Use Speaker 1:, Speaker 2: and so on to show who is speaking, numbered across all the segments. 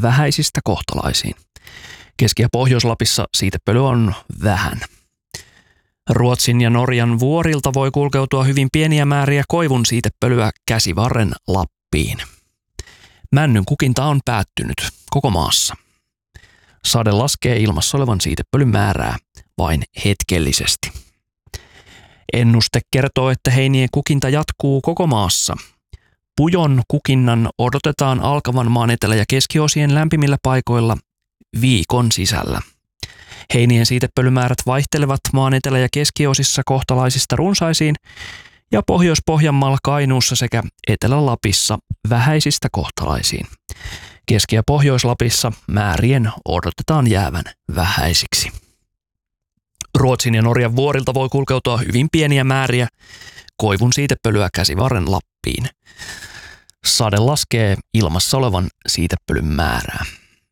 Speaker 1: vähäisistä kohtalaisiin. Keski- ja Pohjois-Lapissa siitepölyä on vähän. Ruotsin ja Norjan vuorilta voi kulkeutua hyvin pieniä määriä koivun siitepölyä Käsivarren Lappiin. Männyn kukinta on päättynyt koko maassa. Sade laskee ilmassa olevan siitepölyn määrää vain hetkellisesti. Ennuste kertoo, että heinien kukinta jatkuu koko maassa. Pujon kukinnan odotetaan alkavan maan etelä- ja keskiosien lämpimillä paikoilla viikon sisällä. Heinien siitepölymäärät vaihtelevat maan etelä- ja keskiosissa kohtalaisista runsaisiin ja Pohjois-Pohjanmaalla, Kainuussa sekä Etelä-Lapissa vähäisistä kohtalaisiin. Keski- ja Pohjois-Lapissa määrien odotetaan jäävän vähäisiksi. Ruotsin ja Norjan vuorilta voi kulkeutua hyvin pieniä määriä koivun siitepölyä Käsivarren Lappiin. Sade laskee ilmassa olevan siitepölyn määrää.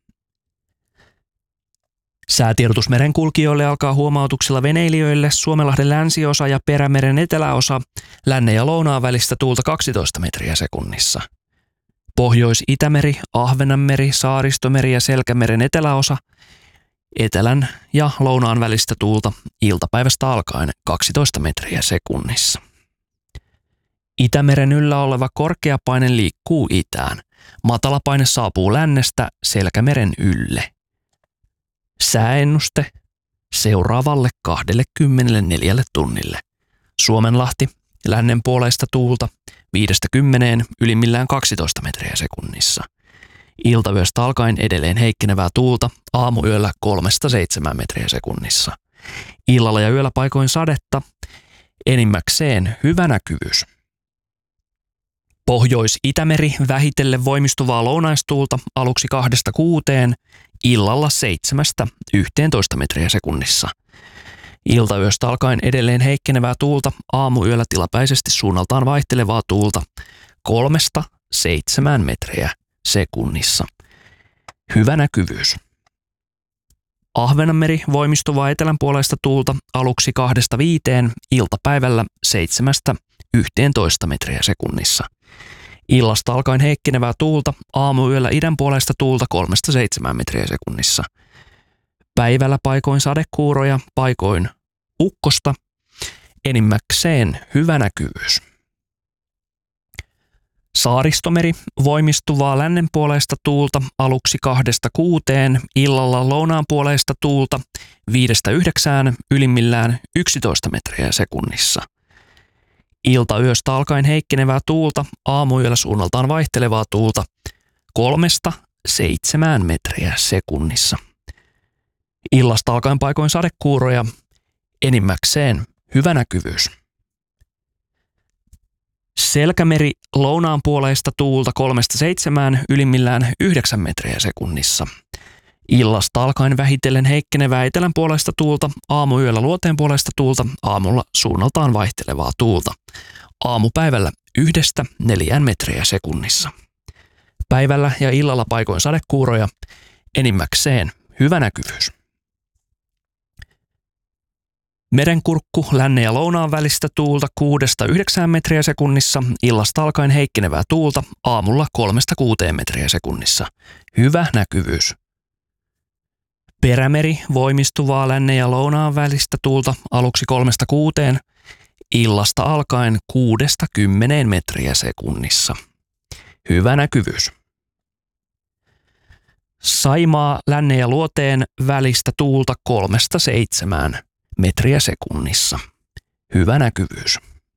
Speaker 1: Säätiedotus merenkulkijoille alkaa huomautuksilla veneilijöille Suomenlahden länsiosa ja Perämeren eteläosa, lännen ja lounaan välistä tuulta 12 metriä sekunnissa. Pohjois-Itämeri, Ahvenanmeri, Saaristomeri ja Selkämeren eteläosa, etelän ja lounaan välistä tuulta iltapäivästä alkaen 12 metriä sekunnissa. Itämeren yllä oleva korkeapaine liikkuu itään. Matalapaine saapuu lännestä Selkämeren ylle. Sääennuste seuraavalle 24 tunnille. Suomenlahti, lännenpuoleista tuulta 5-10, ylimmillään 12 metriä sekunnissa. Iltayöstä alkaen edelleen heikkenevää tuulta, aamuyöllä 3-7 metriä sekunnissa. Illalla ja yöllä paikoin sadetta, enimmäkseen hyvä näkyvyys. Pohjois-Itämeri vähitellen voimistuvaa lounaistuulta aluksi 2-6, illalla 7-11 metriä sekunnissa. Iltayöstä alkaen edelleen heikkenevää tuulta, aamuyöllä tilapäisesti suunnaltaan vaihtelevaa tuulta 3-7 metriä sekunnissa. Hyvä näkyvyys. Ahvenanmeri voimistuvaa etelänpuoleista tuulta aluksi 2-5, iltapäivällä 7-11 metriä sekunnissa. Illasta alkaen heikkenevää tuulta, aamuyöllä idänpuoleista tuulta 3-7 metriä sekunnissa. Päivällä paikoin sadekuuroja, paikoin ukkosta, enimmäkseen hyvä näkyvyys. Saaristomeri voimistuvaa lännenpuoleista tuulta aluksi 2-6, illalla lounaanpuoleista tuulta 5-9, ylimmillään 11 metriä sekunnissa. Iltayöstä alkaen heikkenevää tuulta, aamuyöllä suunnaltaan vaihtelevaa tuulta 3-7 metriä sekunnissa. Illasta alkaen paikoin sadekuuroja, enimmäkseen hyvä näkyvyys. Selkämeri lounaanpuoleista tuulta 3-7, ylimmillään 9 metriä sekunnissa. Illasta alkaen vähitellen heikkenevää etelänpuoleista tuulta, aamuyöllä luoteenpuoleista tuulta, aamulla suunnaltaan vaihtelevaa tuulta. Aamupäivällä 1-4 metriä sekunnissa. Päivällä ja illalla paikoin sadekuuroja, enimmäkseen hyvä näkyvyys. Merenkurkku lännen ja lounaan välistä tuulta 6-9 metriä sekunnissa, illasta alkaen heikkenevää tuulta, aamulla 3-6 metriä sekunnissa. Hyvä näkyvyys. Perämeri voimistuvaa lännen ja lounaan välistä tuulta aluksi 3-6, illasta alkaen 6-10 metriä sekunnissa. Hyvä näkyvyys. Saimaa lännen ja luoteen välistä tuulta 3-7 metriä sekunnissa. Hyvä näkyvyys.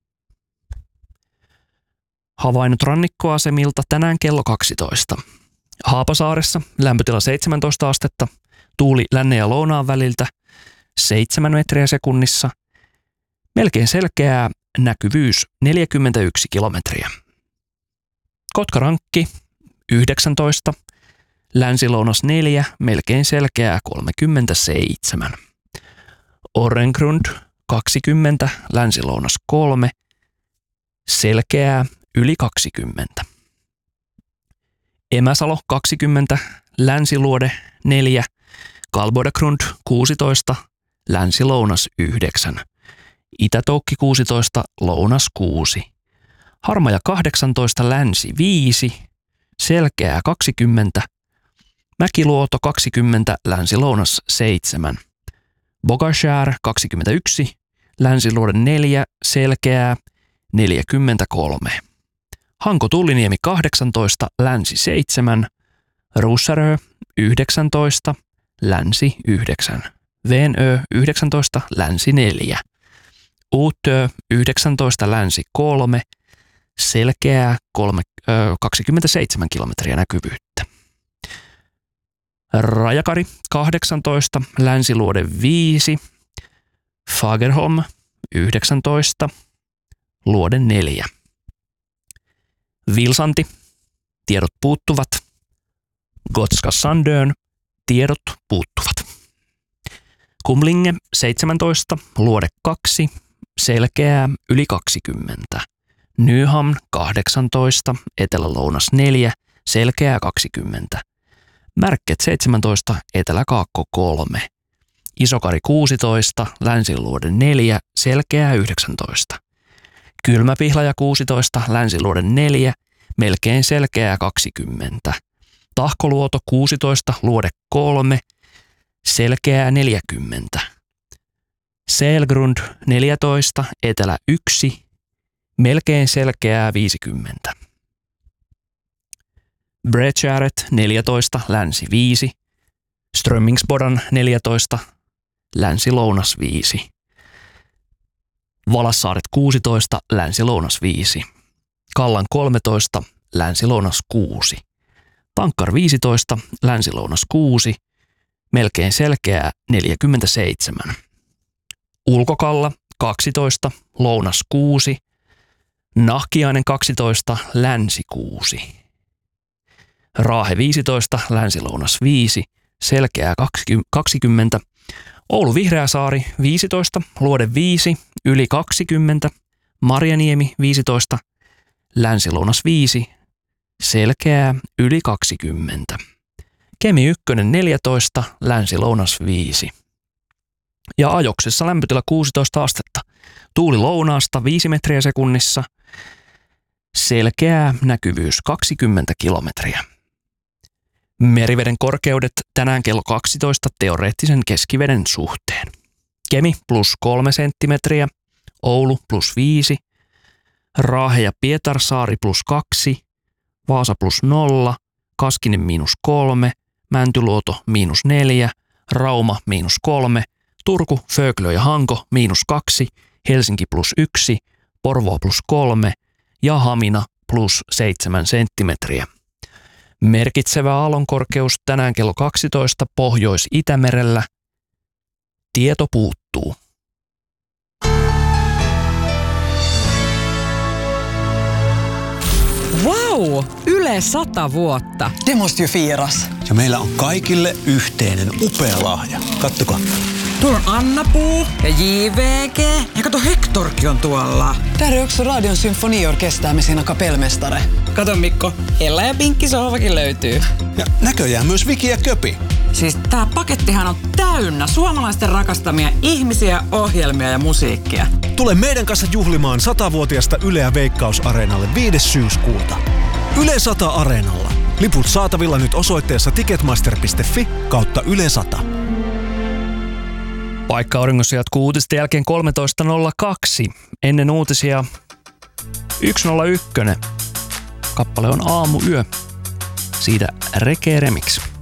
Speaker 1: Havainnot rannikkoasemilta tänään kello 12. Haapasaaressa lämpötila 17 astetta, tuuli lännen ja lounaan väliltä 7 metriä sekunnissa. Melkein selkeää, näkyvyys 41 kilometriä. Kotkarankki 19, länsilounas 4, melkein selkeää 37. Orrengrund 20, länsilounas 3, selkeää yli 20. Emäsalo 20, länsiluode 4, Kalbodagrund 16, länsilounas 9, Itätoukki 16, lounas 6, Harmaja 18, länsi 5, selkeää 20, Mäkiluoto 20, Länsi-Lounas 7. Bogashär 21, Länsiluode 4, Selkeää 43. Hanko-Tulliniemi 18, Länsi 7. Russarö 19, Länsi 9. Venö 19, Länsi 4. Uutö 19, Länsi 3. Selkeää 27 kilometriä näkyvyyttä. Rajakari 18, Länsiluode 5. Fagerholm 19, Luode 4. Vilsanti, tiedot puuttuvat. Gotska Sandön, tiedot puuttuvat. Kumlinge 17, Luode 2, Selkeää yli 20. Nyhamn 18, Etelä-Lounas 4, Selkeää 20. Märket 17, Etelä-Kaakko 3. Isokari 16, Länsiluode 4, Selkeää 19. Kylmäpihlaja 16, Länsiluode 4, melkein Selkeää 20. Tahkoluoto 16, Luode 3, Selkeää 40. Selgrund 14, Etelä 1, melkein Selkeää 50. Bredgäret 14, Länsi 5. Strömmingsbodan 14, Länsi-Lounas 5. Valassaaret 16, Länsi-Lounas 5. Kallan 13, Länsi-Lounas 6. Tankkar 15, Länsi-Lounas 6, melkein Selkeää 47. Ulkokalla 12, Lounas 6. Nahkiainen 12, Länsi 6. Raahe 15, Länsi-Lounas 5, Selkeää 20. Oulu Vihreäsaari 15, Luode 5, yli 20. Marjaniemi 15, Länsi-Lounas 5, Selkeää yli 20. Kemi 1 14, Länsi-Lounas 5. Ja Ajoksessa lämpötila 16 astetta. Tuuli lounaasta 5 metriä sekunnissa. Selkeää näkyvyys 20 kilometriä. Meriveden korkeudet tänään kello 12 teoreettisen keskiveden suhteen. Kemi plus 3 senttimetriä, Oulu plus 5, Raahe ja Pietarsaari plus 2, Vaasa plus 0, Kaskinen miinus 3, Mäntyluoto miinus 4, Rauma miinus 3, Turku, Föglö ja Hanko miinus 2, Helsinki plus 1, Porvoo plus 3 ja Hamina plus 7 senttimetriä. Merkitsevä aallonkorkeus tänään kello 12 Pohjois-Itämerellä. Tieto puuttuu.
Speaker 2: Wow! Yle 100 vuotta.
Speaker 3: Det måste ju firas.
Speaker 4: Ja meillä on kaikille yhteinen upea lahja. Kattokaa.
Speaker 3: Tuolla on Anna-Puu ja JVG. Ja kato, Hectorkin on tuolla. Där är också Radion symfoniorkester med sina kapellmästare. Kato Mikko, Ella ja Pinkki sohvakin löytyy.
Speaker 4: Ja näköjään myös Viki ja Köpi.
Speaker 3: Siis tää pakettihan on täynnä suomalaisten rakastamia ihmisiä, ohjelmia ja musiikkia.
Speaker 5: Tule meidän kanssa juhlimaan 100-vuotiasta Yleä Veikkaus-areenalle 5. syyskuuta. Yle 100 Areenalla. Liput saatavilla nyt osoitteessa ticketmaster.fi/Yle 100.
Speaker 1: Paikka auringossa jatkuu uutisten jälkeen 13.02. Ennen uutisia 101. Kappale on Aamuyö. Siitä Reke Remix.